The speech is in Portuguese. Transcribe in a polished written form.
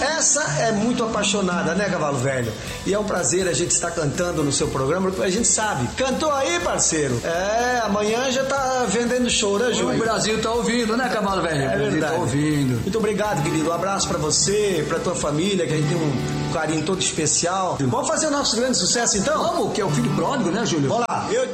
Essa é muito apaixonada, né, Cavalo Velho? E é um prazer a gente estar cantando no seu programa, porque a gente sabe. Cantou aí, parceiro? Amanhã já tá vendendo show, né, Júlio? O Brasil tá ouvindo, né, Cavalo Velho? É verdade. Tá ouvindo. Muito obrigado, querido. Um abraço pra você, pra tua família, que a gente tem um carinho todo especial. Vamos fazer o nosso grande sucesso, então? Vamos, que é o filho pródigo, né, Júlio? Vamos lá.